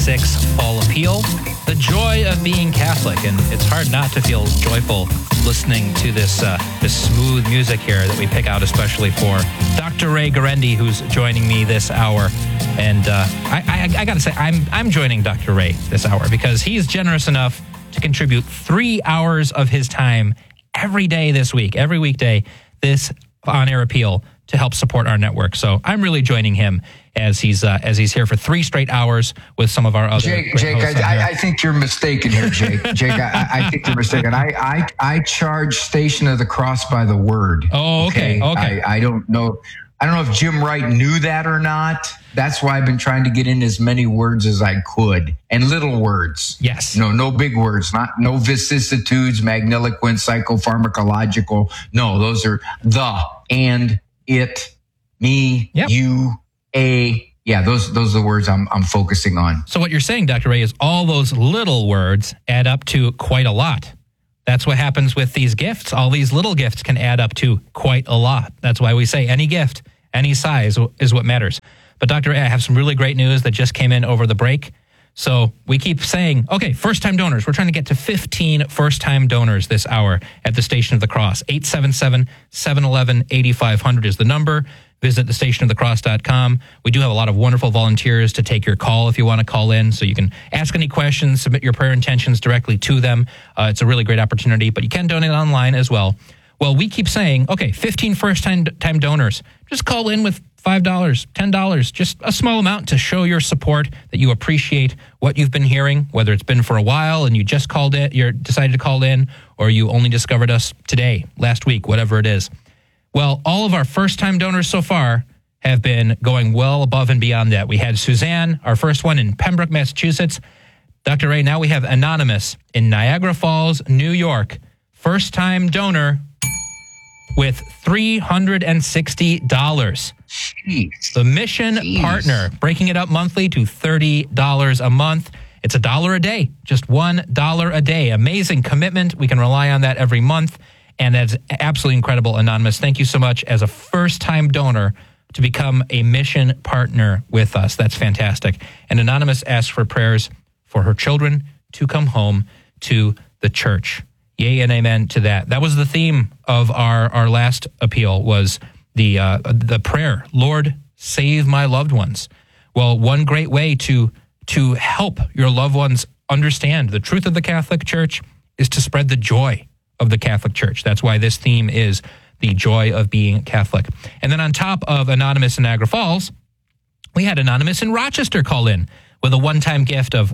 2026 Fall Appeal, the joy of being Catholic. And it's hard not to feel joyful listening to this smooth music here that we pick out especially for Dr. Ray Guarendi, who's joining me this hour. And I got to say, I'm joining Dr. Ray this hour because he's generous enough to contribute 3 hours of his time every day this week, every weekday, this on-air appeal to help support our network. So I'm really joining him as he's here for 3 straight hours with some of our other Jake, I think you're mistaken here, Jake. Jake, I think you're mistaken. I charge Station of the Cross by the word. Oh, okay. I don't know if Jim Wright knew that or not. That's why I've been trying to get in as many words as I could, and little words. Yes. No big words, no vicissitudes, magniloquent, psychopharmacological. No, those are the, and, it, me, yep. You, a. Yeah, those are the words I'm focusing on. So what you're saying, Dr. Ray, is all those little words add up to quite a lot. That's what happens with these gifts. All these little gifts can add up to quite a lot. That's why we say any gift, any size is what matters. But Dr. Ray, I have some really great news that just came in over the break. So we keep saying, okay, first-time donors. We're trying to get to 15 first-time donors this hour at the Station of the Cross. 877-711-8500 is the number. Visit thestationofthecross.com. We do have a lot of wonderful volunteers to take your call if you want to call in, so you can ask any questions, submit your prayer intentions directly to them. It's a really great opportunity, but you can donate online as well. Well, we keep saying, okay, 15 first-time donors. Just call in with $5, $10, just a small amount to show your support, that you appreciate what you've been hearing, whether it's been for a while and you just decided to call in, or you only discovered us today, last week, whatever it is. Well, all of our first-time donors so far have been going well above and beyond that. We had Suzanne, our first one in Pembroke, Massachusetts. Dr. Ray, now we have Anonymous in Niagara Falls, New York. First-time donor with $360. Jeez. The mission partner, breaking it up monthly to $30 a month. It's $1 a day, just $1 a day. Amazing commitment. We can rely on that every month. And that's absolutely incredible, Anonymous. Thank you so much as a first-time donor to become a mission partner with us. That's fantastic. And Anonymous asks for prayers for her children to come home to the church. Yay and amen to that. That was the theme of our last appeal, was the prayer, Lord, save my loved ones. Well, one great way to help your loved ones understand the truth of the Catholic Church is to spread the joy of the Catholic Church. That's why this theme is the joy of being Catholic. And then on top of Anonymous in Niagara Falls, we had Anonymous in Rochester call in with a one-time gift of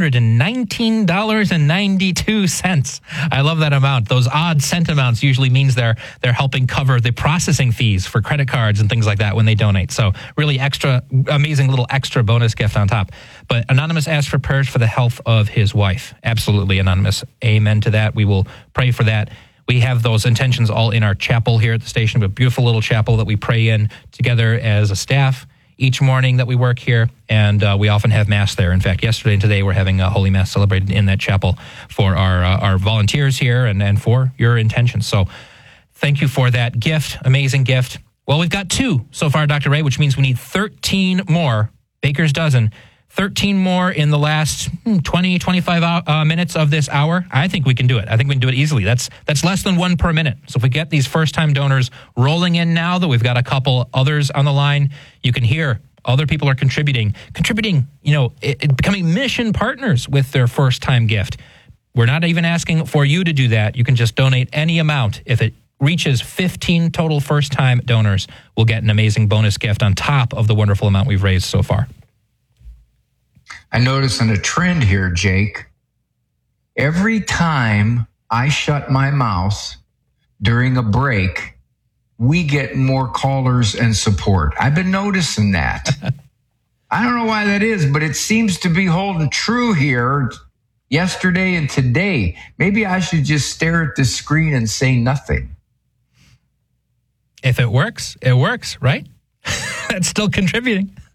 $119.92. I love that amount. Those odd cent amounts usually means they're helping cover the processing fees for credit cards and things like that when they donate. So really amazing little extra bonus gift on top. But Anonymous asked for prayers for the health of his wife. Absolutely, Anonymous. Amen to that. We will pray for that. We have those intentions all in our chapel here at the station, a beautiful little chapel that we pray in together as a staff each morning that we work here, and we often have Mass there. In fact, yesterday and today we're having a Holy Mass celebrated in that chapel for our volunteers here and for your intentions. So thank you for that gift, amazing gift. Well, we've got 2 so far, Dr. Ray, which means we need 13 more, baker's dozen, 13 more in the last 20, 25 minutes of this hour. I think we can do it. I think we can do it easily. That's less than 1 per minute. So if we get these first-time donors rolling in now, that we've got a couple others on the line, you can hear other people are contributing, becoming mission partners with their first-time gift. We're not even asking for you to do that. You can just donate any amount. If it reaches 15 total first-time donors, we'll get an amazing bonus gift on top of the wonderful amount we've raised so far. I'm noticing a trend here, Jake. Every time I shut my mouth during a break, we get more callers and support. I've been noticing that. I don't know why that is, but it seems to be holding true here yesterday and today. Maybe I should just stare at the screen and say nothing. If it works, right? That's still contributing.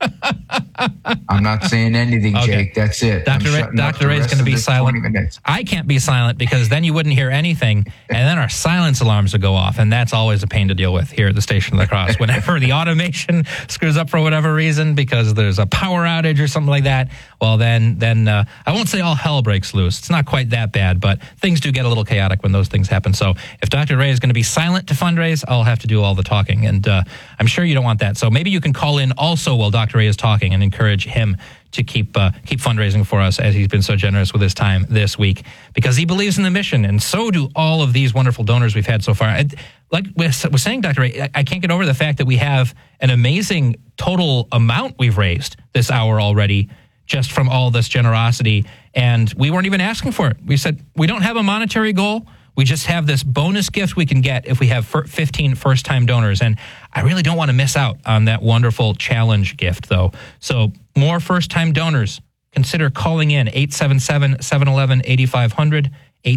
I'm not saying anything, Okay. Jake. That's it. Dr. Ray is going to be silent. I can't be silent because then you wouldn't hear anything, and then our silence alarms would go off, and that's always a pain to deal with here at the Station of the Cross. Whenever the automation screws up for whatever reason because there's a power outage or something like that, well, then I won't say all hell breaks loose. It's not quite that bad, but things do get a little chaotic when those things happen. So if Dr. Ray is going to be silent to fundraise, I'll have to do all the talking, and I'm sure you don't want that. So maybe you can call in also while Dr. Ray is talking and encourage him to keep fundraising for us as he's been so generous with his time this week because he believes in the mission, and so do all of these wonderful donors we've had so far. Like we're saying, Dr. Ray, I can't get over the fact that we have an amazing total amount we've raised this hour already just from all this generosity, and we weren't even asking for it. We said we don't have a monetary goal. We just have this bonus gift we can get if we have 15 first-time donors. And I really don't want to miss out on that wonderful challenge gift, though. So more first-time donors, consider calling in 877-711-8500,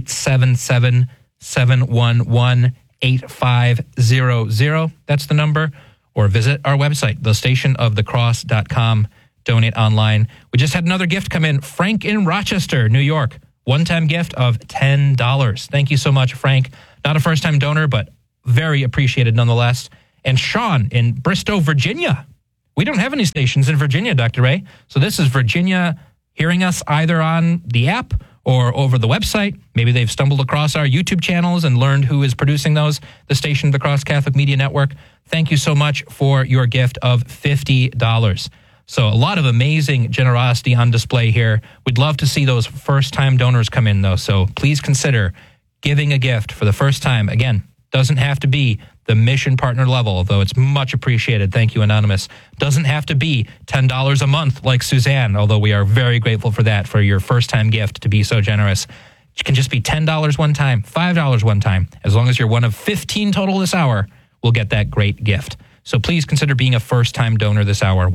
877-711-8500. That's the number. Or visit our website, thestationofthecross.com. Donate online. We just had another gift come in. Frank in Rochester, New York. One-time gift of $10. Thank you so much, Frank. Not a first-time donor, but very appreciated nonetheless. And Sean in Bristow, Virginia. We don't have any stations in Virginia, Dr. Ray. So this is Virginia hearing us either on the app or over the website. Maybe they've stumbled across our YouTube channels and learned who is producing those, the Station of the Cross Catholic Media Network. Thank you so much for your gift of $50. So a lot of amazing generosity on display here. We'd love to see those first-time donors come in, though. So please consider giving a gift for the first time. Again, doesn't have to be the mission partner level, though it's much appreciated. Thank you, Anonymous. Doesn't have to be $10 a month like Suzanne, although we are very grateful for that, for your first-time gift to be so generous. It can just be $10 one time, $5 one time. As long as you're one of 15 total this hour, we'll get that great gift. So please consider being a first-time donor this hour,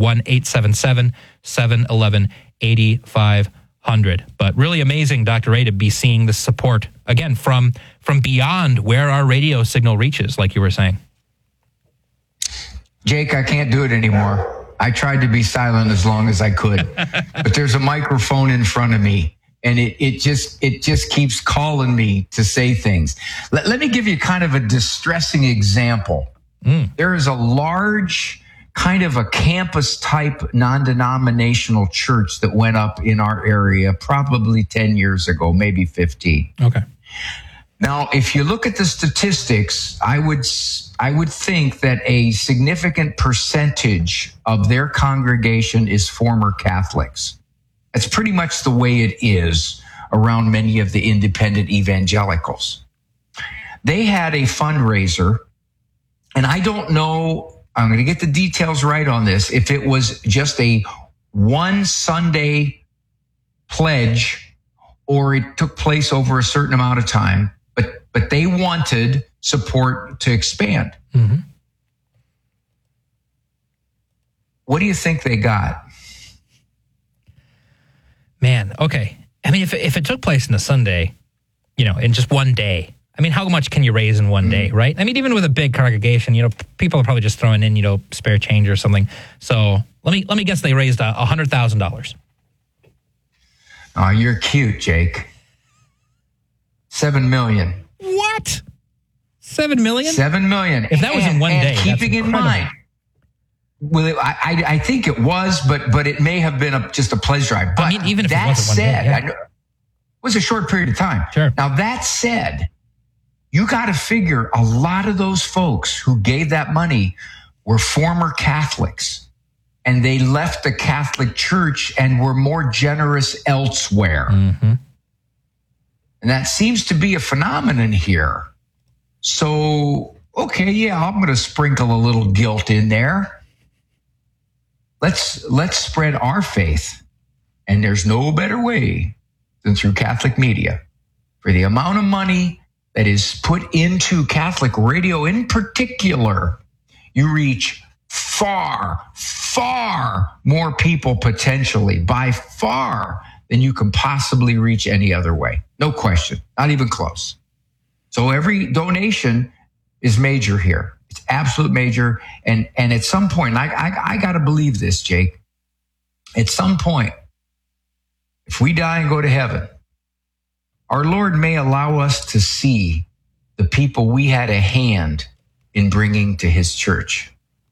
1-877-711-8500. But really amazing, Dr. Ray, to be seeing the support, again, from beyond where our radio signal reaches, like you were saying. Jake, I can't do it anymore. I tried to be silent as long as I could, but there's a microphone in front of me, and it just keeps calling me to say things. Let me give you kind of a distressing example. There is a large kind of a campus type non-denominational church that went up in our area probably 10 years ago, maybe 15. Okay. Now, if you look at the statistics, I would think that a significant percentage of their congregation is former Catholics. That's pretty much the way it is around many of the independent evangelicals. They had a fundraiser. And I don't know, I'm going to get the details right on this, if it was just a one Sunday pledge or it took place over a certain amount of time, but they wanted support to expand. Mm-hmm. What do you think they got? Man, okay. I mean, if it took place in a Sunday, in just one day, I mean, how much can you raise in one day, right? I mean, even with a big congregation, people are probably just throwing in, spare change or something. So let me guess they raised $100,000. Oh, you're cute, Jake. 7 million. What? 7 million? 7 million. If that was in one day, keeping in mind, well, I think it was, but it may have been just a pledge drive. But even if it wasn't one day, it was a short period of time. Sure. Now that said, you got to figure a lot of those folks who gave that money were former Catholics, and they left the Catholic Church and were more generous elsewhere. Mm-hmm. And that seems to be a phenomenon here. So, okay, yeah, I'm going to sprinkle a little guilt in there. Let's spread our faith. And there's no better way than through Catholic media. For the amount of money that is put into Catholic radio in particular, you reach far, far more people potentially, by far, than you can possibly reach any other way. No question, not even close. So every donation is major here. It's absolute major. And at some point, I got to believe this, Jake, at some point, if we die and go to heaven, our Lord may allow us to see the people we had a hand in bringing to his church.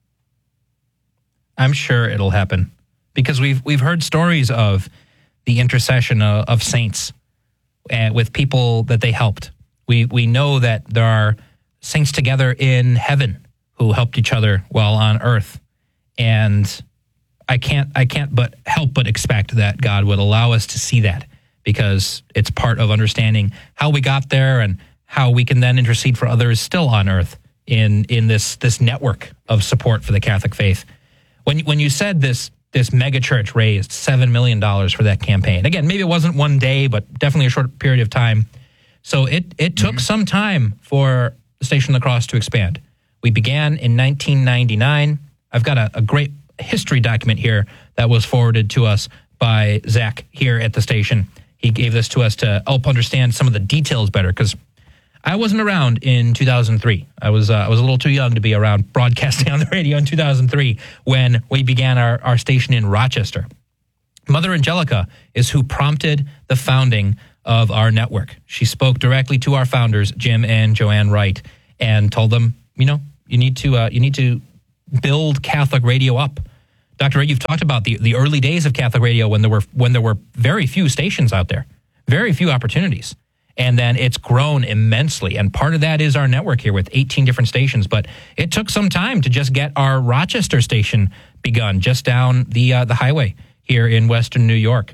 I'm sure it'll happen because we've heard stories of the intercession of saints with people that they helped. We know that there are saints together in heaven who helped each other while on earth. And I can't but help but expect that God would allow us to see that, because it's part of understanding how we got there and how we can then intercede for others still on earth in this network of support for the Catholic faith. When you said this mega church raised $7 million for that campaign, again, maybe it wasn't one day, but definitely a short period of time. So it took some time for the Station of the Cross to expand. We began in 1999. I've got a great history document here that was forwarded to us by Zach here at the station. He gave this to us to help understand some of the details better, because I wasn't around in 2003. I was a little too young to be around broadcasting on the radio in 2003 when we began our station in Rochester. Mother Angelica is who prompted the founding of our network. She spoke directly to our founders, Jim and Joanne Wright, and told them, you need to build Catholic radio up. Dr. Ray, you've talked about the early days of Catholic radio when there were very few stations out there, very few opportunities. And then it's grown immensely. And part of that is our network here with 18 different stations. But it took some time to just get our Rochester station begun just down the highway here in Western New York.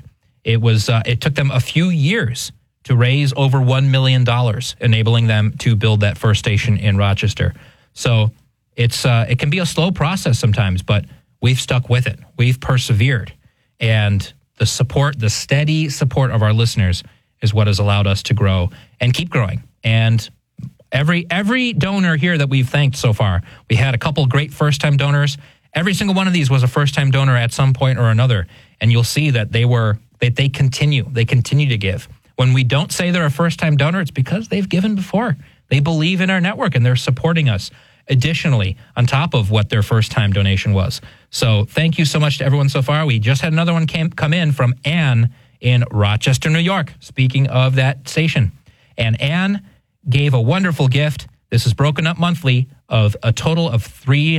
It took them a few years to raise over $1 million, enabling them to build that first station in Rochester. So it can be a slow process sometimes, but we've stuck with it. We've persevered. And the steady support of our listeners is what has allowed us to grow and keep growing. And every donor here that we've thanked so far, we had a couple great first-time donors. Every single one of these was a first-time donor at some point or another. And you'll see that they continue to give. When we don't say they're a first-time donor, it's because they've given before. They believe in our network and they're supporting us additionally on top of what their first-time donation was. So thank you so much to everyone so far. We just had another one come in from Ann in Rochester, New York, speaking of that station. And Ann gave a wonderful gift. This is broken up monthly of a total of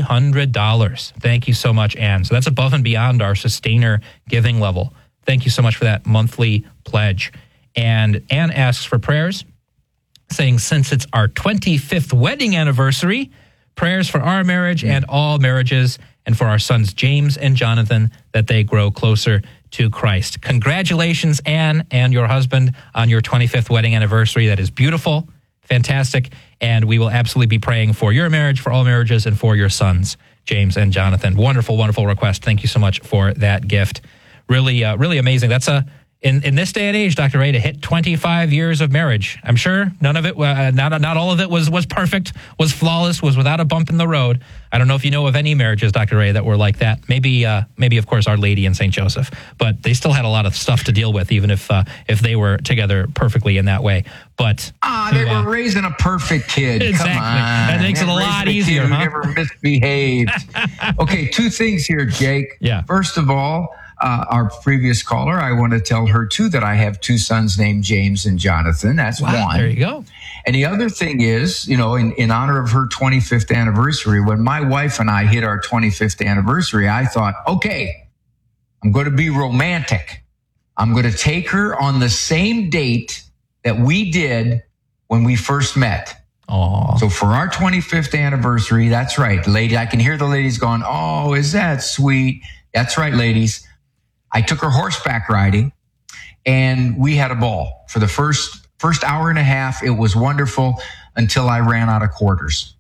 $300. Thank you so much, Ann. So that's above and beyond our sustainer giving level. Thank you so much for that monthly pledge. And Ann asks for prayers, saying, since it's our 25th wedding anniversary, prayers for our marriage and all marriages, and for our sons James and Jonathan, that they grow closer to Christ. Congratulations, Ann, and your husband on your 25th wedding anniversary. That is beautiful, fantastic, and we will absolutely be praying for your marriage, for all marriages, and for your sons, James and Jonathan. Wonderful, wonderful request. Thank you so much for that gift. Really, really amazing. That's in this day and age, Dr. Ray, to hit 25 years of marriage. I'm sure none of it, not all of it was perfect, was flawless, was without a bump in the road. I don't know if you know of any marriages, Dr. Ray, that were like that. Maybe of course, Our Lady and St. Joseph, but they still had a lot of stuff to deal with, even if they were together perfectly in that way. But they were raising a perfect kid. Exactly. Come on, that makes it a lot easier. Who never misbehaved. Okay, two things here, Jake. Yeah. First of all, our previous caller, I want to tell her too that I have two sons named James and Jonathan. That's one. There you go. And the other thing is, in honor of her 25th anniversary, when my wife and I hit our 25th anniversary, I thought, okay, I'm going to be romantic. I'm going to take her on the same date that we did when we first met. Aww. So for our 25th anniversary, that's right, lady. I can hear the ladies going, oh, is that sweet? That's right, ladies. I took her horseback riding, and we had a ball. For the first hour and a half, it was wonderful until I ran out of quarters.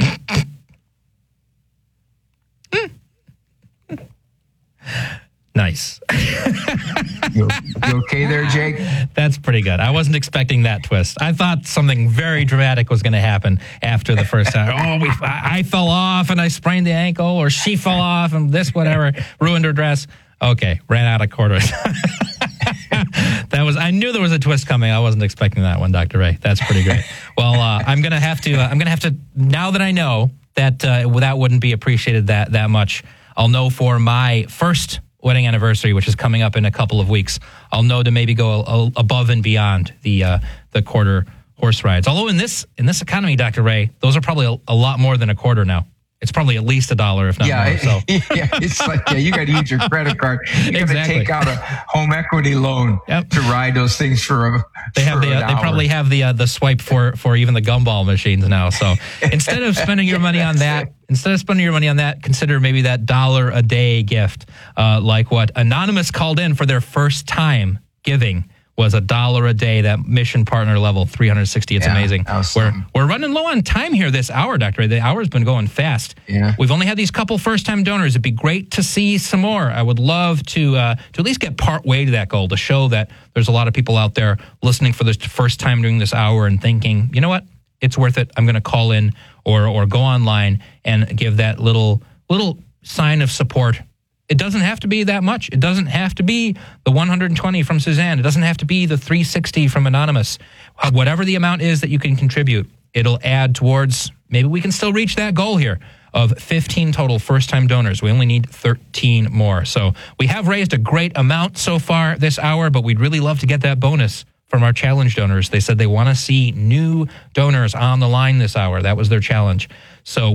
Nice. You okay there, Jake? That's pretty good. I wasn't expecting that twist. I thought something very dramatic was going to happen after the first hour. I fell off and I sprained the ankle, or she fell off and this, whatever, ruined her dress. Okay, ran out of quarters. I knew there was a twist coming. I wasn't expecting that one, Dr. Ray. That's pretty great. Well, I'm gonna have to. Now that I know that that wouldn't be appreciated that much, I'll know for my first wedding anniversary, which is coming up in a couple of weeks, I'll know to maybe go above and beyond the quarter horse rides. Although in this economy, Dr. Ray, those are probably a lot more than a quarter now. It's probably at least $1, if not more. So. It's like, you got to use your credit card. You got to take out a home equity loan to ride those things for They probably have the swipe for even the gumball machines now. So instead of spending your money on that, consider maybe that $1 a day gift, like what Anonymous called in for their first time giving. Was $1 a day, that mission partner level, 360. It's amazing. We're running low on time here this hour, Dr. Ray. The hour's been going fast. Yeah. We've only had these couple first-time donors. It'd be great to see some more. I would love to at least get part way to that goal, to show that there's a lot of people out there listening for the first time during this hour and thinking, you know what, it's worth it. I'm going to call in or go online and give that little sign of support. It doesn't have to be that much. It doesn't have to be the 120 from Suzanne. It doesn't have to be the 360 from Anonymous. Whatever the amount is that you can contribute, it'll add towards, maybe we can still reach that goal here of 15 total first-time donors. We only need 13 more. So we have raised a great amount so far this hour, but we'd really love to get that bonus from our challenge donors. They said they want to see new donors on the line this hour. That was their challenge. So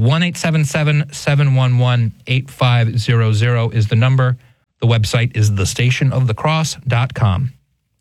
1-877-711-8500 is the number. The website is thestationofthecross.com.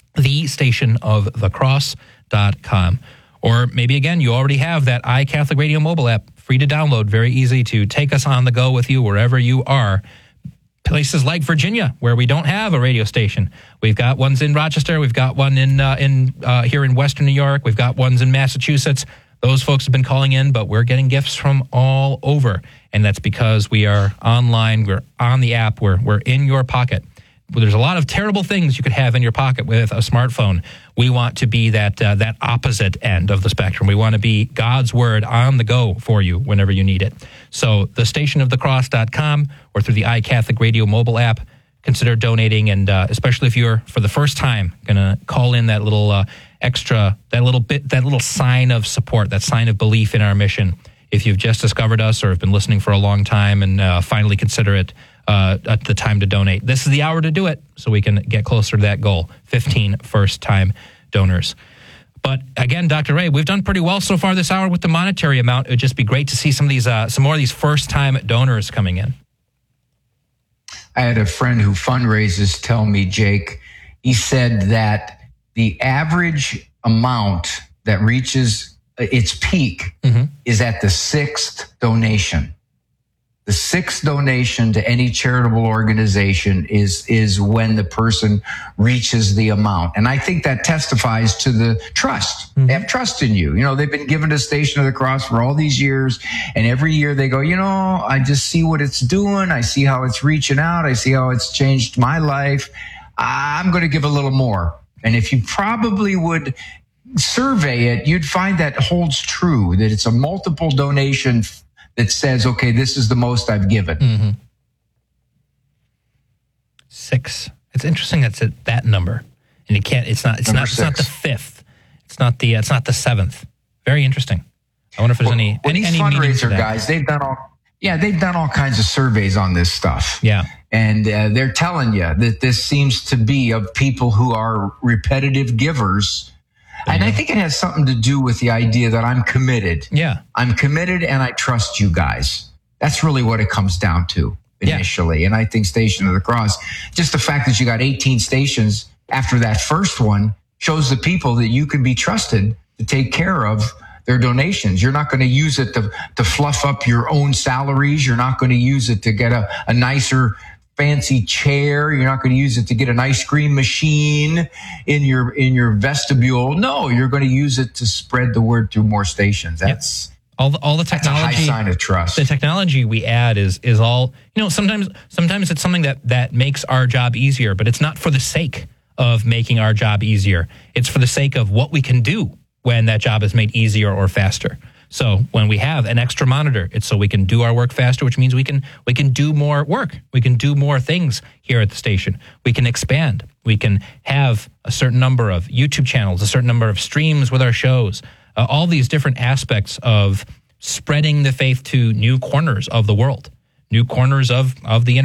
Thestationofthecross.com. Or maybe, again, you already have that iCatholic Radio mobile app, free to download, very easy to take us on the go with you wherever you are. Places like Virginia, where we don't have a radio station. We've got ones in Rochester. We've got one in here in Western New York. We've got ones in Massachusetts. Those folks have been calling in, but we're getting gifts from all over. And that's because we are online. We're on the app. We're in your pocket. There's a lot of terrible things you could have in your pocket with a smartphone. We want to be that opposite end of the spectrum. We want to be God's word on the go for you whenever you need it. So thestationofthecross.com or through the iCatholic Radio mobile app, consider donating. And especially if you're, for the first time, going to call in that little extra, that little sign of support, that sign of belief in our mission. If you've just discovered us or have been listening for a long time and finally consider it at the time to donate, this is the hour to do it so we can get closer to that goal, 15 first-time donors. But again, Dr. Ray, we've done pretty well so far this hour with the monetary amount. It would just be great to see some more of these first-time donors coming in. I had a friend who fundraises tell me, Jake, he said that the average amount that reaches its peak is at the sixth donation. The sixth donation to any charitable organization is when the person reaches the amount. And I think that testifies to the trust. They have trust in you. You know, they've been given to Station of the Cross for all these years. And every year they go, I just see what it's doing. I see how it's reaching out. I see how it's changed my life. I'm going to give a little more. And if you probably would survey it, you'd find that holds true, that it's a multiple donation that says, okay, this is the most I've given. 6. It's interesting that's that number. And it's not the 5th. It's not the 7th. Very interesting. I wonder if there's any fundraiser guys, they've done all kinds of surveys on this stuff. Yeah. And they're telling you that this seems to be of people who are repetitive givers. And I think it has something to do with the idea that I'm committed. Yeah. I'm committed and I trust you guys. That's really what it comes down to initially. Yeah. And I think Station of the Cross, just the fact that you got 18 stations after that first one shows the people that you can be trusted to take care of their donations. You're not going to use it to fluff up your own salaries. You're not going to use it to get a nicer fancy chair. You're not going to use it to get an ice cream machine in your vestibule. No, you're going to use it to spread the word through more stations. That's all the technology. That's a high sign of trust. The technology we add is all, sometimes it's something that makes our job easier, but it's not for the sake of making our job easier. It's for the sake of what we can do when that job is made easier or faster. So when we have an extra monitor, it's so we can do our work faster, which means we can do more work. We can do more things here at the station. We can expand. We can have a certain number of YouTube channels, a certain number of streams with our shows, all these different aspects of spreading the faith to new corners of the world, new corners of the internet.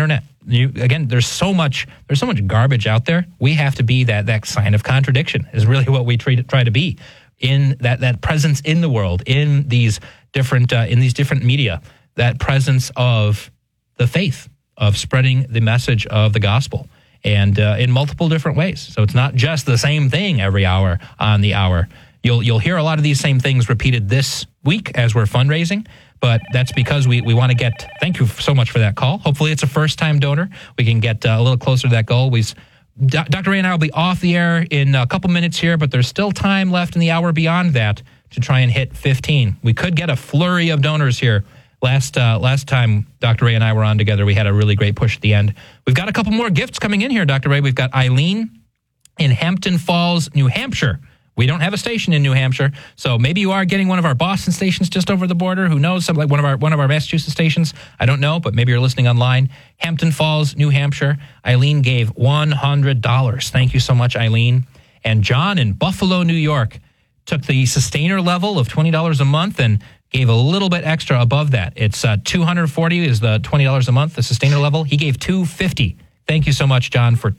there's so much garbage out there. We have to be that sign of contradiction is really what we try to be in that presence in the world, in these different media, that presence of the faith, of spreading the message of the gospel, and in multiple different ways. So it's not just the same thing every hour on the hour. You'll hear a lot of these same things repeated this week as we're fundraising, but that's because we want to get, thank you so much for that call. Hopefully it's a first-time donor. We can get a little closer to that goal. Dr. Ray and I will be off the air in a couple minutes here, but there's still time left in the hour beyond that to try and hit 15. We could get a flurry of donors here. Last time Dr. Ray and I were on together, we had a really great push at the end. We've got a couple more gifts coming in here, Dr. Ray. We've got Eileen in Hampton Falls, New Hampshire. We don't have a station in New Hampshire, so maybe you are getting one of our Boston stations just over the border. Who knows? Like one of our Massachusetts stations. I don't know, but maybe you're listening online. Hampton Falls, New Hampshire. Eileen gave $100. Thank you so much, Eileen. And John in Buffalo, New York, took the sustainer level of $20 a month and gave a little bit extra above that. It's $240 is the $20 a month, the sustainer level. He gave $250. Thank you so much, John, for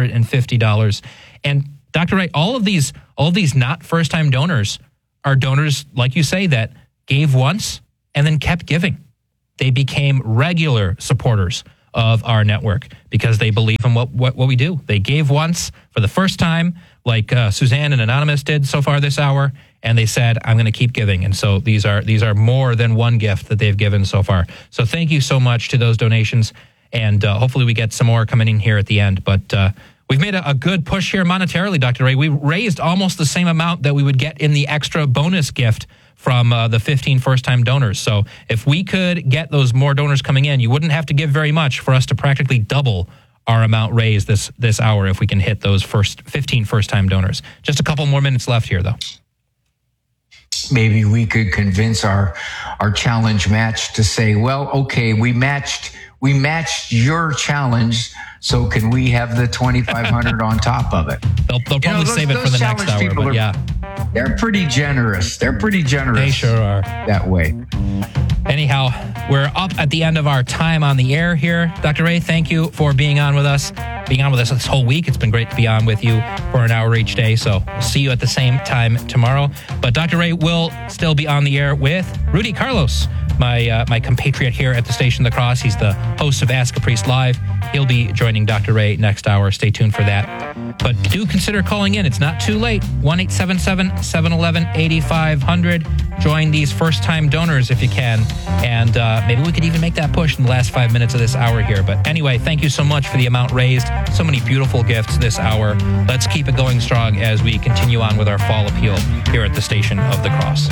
$250. And Dr. Ray, all of these not first-time donors are donors, like you say, that gave once and then kept giving. They became regular supporters of our network because they believe in what we do. They gave once for the first time, like Suzanne and Anonymous did so far this hour, and they said, I'm going to keep giving. And so these are more than one gift that they've given so far. So thank you so much to those donations, and hopefully we get some more coming in here at the end. But we've made a good push here monetarily, Dr. Ray. We raised almost the same amount that we would get in the extra bonus gift from the 15 first-time donors. So if we could get those more donors coming in, you wouldn't have to give very much for us to practically double our amount raised this hour if we can hit those 15 first-time donors. Just a couple more minutes left here, though. Maybe we could convince our challenge match to say, well, okay, we matched your challenge, so can we have the $2,500 on top of it? They'll probably save it for the next hour, but yeah. They're pretty generous. They sure are. That way. Anyhow, we're up at the end of our time on the air here. Dr. Ray, thank you for being on with us this whole week. It's been great to be on with you for an hour each day. So we'll see you at the same time tomorrow. But Dr. Ray will still be on the air with Rudy Carlos, my compatriot here at the Station of the Cross. He's the host of Ask a Priest Live. He'll be joining Dr. Ray next hour. Stay tuned for that. But do consider calling in. It's not too late. 1-877-711-8500. Join these first-time donors if you can. And maybe we could even make that push in the last 5 minutes of this hour here. But anyway, thank you so much for the amount raised. So many beautiful gifts this hour. Let's keep it going strong as we continue on with our fall appeal here at the Station of the Cross.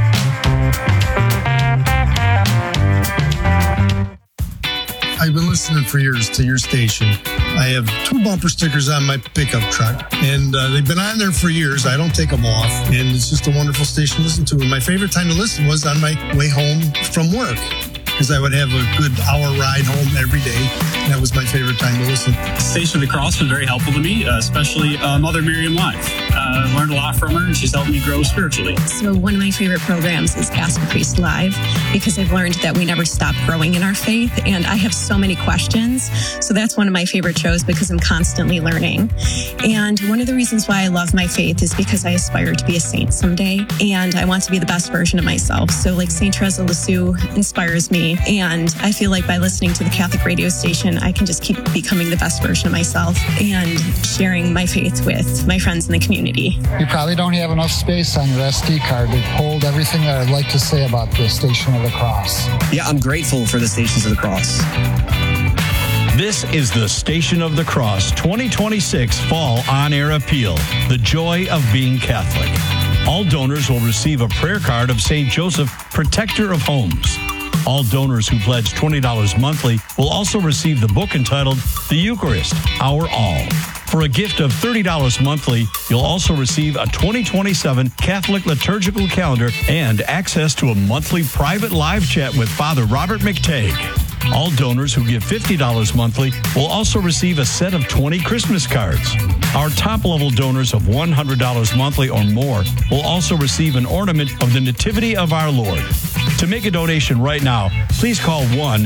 I've been listening for years to your station. I have 2 bumper stickers on my pickup truck, and they've been on there for years. I don't take them off, and it's just a wonderful station to listen to. And my favorite time to listen was on my way home from work, because I would have a good hour ride home every day. That was my favorite time to listen. Station of the Cross was very helpful to me, especially Mother Miriam Live. Learned a lot from her, and she's helped me grow spiritually. So one of my favorite programs is Ask a Priest Live, because I've learned that we never stop growing in our faith, and I have so many questions. So that's one of my favorite shows because I'm constantly learning. And one of the reasons why I love my faith is because I aspire to be a saint someday, and I want to be the best version of myself. So like St. Teresa of Lisieux inspires me, and I feel like by listening to the Catholic radio station, I can just keep becoming the best version of myself and sharing my faith with my friends in the community. You probably don't have enough space on your SD card to hold everything that I'd like to say about the Station of the Cross. Yeah, I'm grateful for the Stations of the Cross. This is the Station of the Cross 2026 Fall On-Air Appeal, the joy of being Catholic. All donors will receive a prayer card of St. Joseph, Protector of Homes. All donors who pledge $20 monthly will also receive the book entitled The Eucharist, Our All. For a gift of $30 monthly, you'll also receive a 2027 Catholic liturgical calendar and access to a monthly private live chat with Father Robert McTagg. All donors who give $50 monthly will also receive a set of 20 Christmas cards. Our top-level donors of $100 monthly or more will also receive an ornament of the Nativity of our Lord. To make a donation right now, please call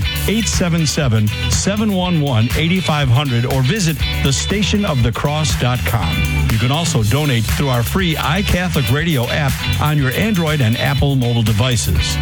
1-877-711-8500 or visit thestationofthecross.com. You can also donate through our free iCatholic Radio app on your Android and Apple mobile devices.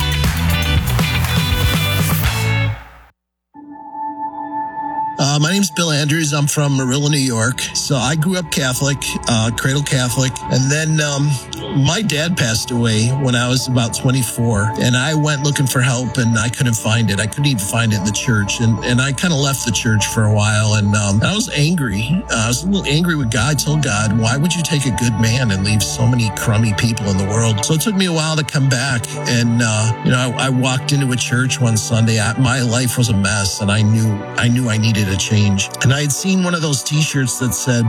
My name's Bill Andrews. I'm from Marilla, New York. So I grew up Catholic, cradle Catholic. And then my dad passed away when I was about 24. And I went looking for help and I couldn't find it. I couldn't even find it in the church. And I kind of left the church for a while. And I was angry. I was a little angry with God. I told God, why would you take a good man and leave so many crummy people in the world? So it took me a while to come back. And, I walked into a church one Sunday. My life was a mess. And I knew I needed a change. And I had seen one of those t-shirts that said,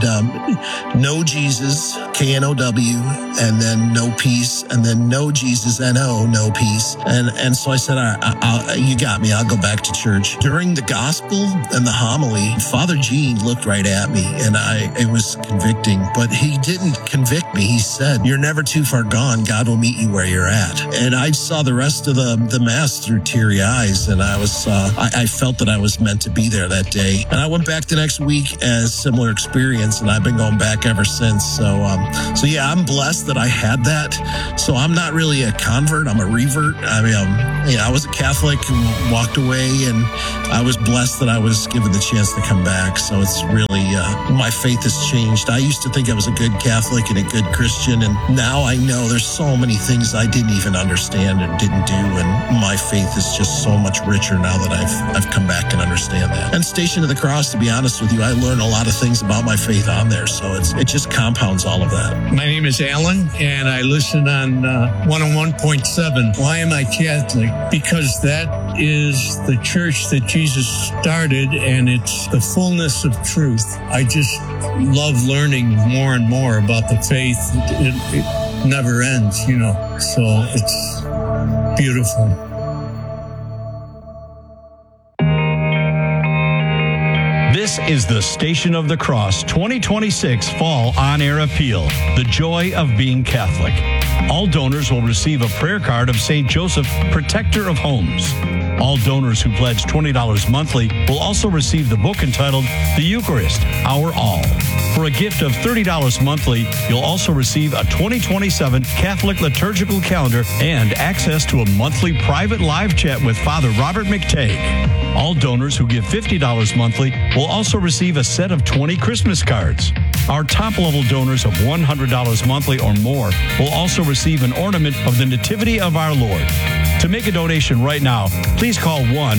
no Jesus, K-N-O-W, and then no peace, and then no Jesus, N-O, no peace. And so I said, you got me. I'll go back to church. During the gospel and the homily, Father Gene looked right at me, and it was convicting, but he didn't convict me. He said, you're never too far gone. God will meet you where you're at. And I saw the rest of the mass through teary eyes, and I felt that I was meant to be there that day. And I went back the next week as similar experience, and I've been going back ever since. So yeah, I'm blessed that I had that. So I'm not really a convert. I'm a revert. I mean, I was a Catholic who walked away, and I was blessed that I was given the chance to come back. So it's really, my faith has changed. I used to think I was a good Catholic and a good Christian, and now I know there's so many things I didn't even understand and didn't do, and my faith is just so much richer now that I've come back and understand that. And Station of the Cross, to be honest with you, I learned a lot of things about my faith on there, so it just compounds all of that. My name is Alan, and I listen on 101.7. Why am I Catholic? Because that is the church that Jesus started, and it's the fullness of truth. I just love learning more and more about the faith. It never ends, so it's beautiful. This is the Station of the Cross 2026 Fall On-Air Appeal, The Joy of Being Catholic. All donors will receive a prayer card of St. Joseph, Protector of Homes. All donors who pledge $20 monthly will also receive the book entitled The Eucharist, Our All. For a gift of $30 monthly, you'll also receive a 2027 Catholic liturgical calendar and access to a monthly private live chat with Father Robert McTagg. All donors who give $50 monthly will also receive a set of 20 Christmas cards. Our top-level donors of $100 monthly or more will also receive an ornament of the Nativity of our Lord. To make a donation right now, please call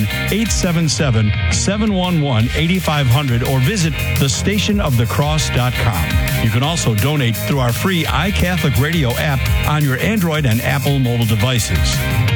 1-877-711-8500 or visit thestationofthecross.com. You can also donate through our free iCatholic Radio app on your Android and Apple mobile devices.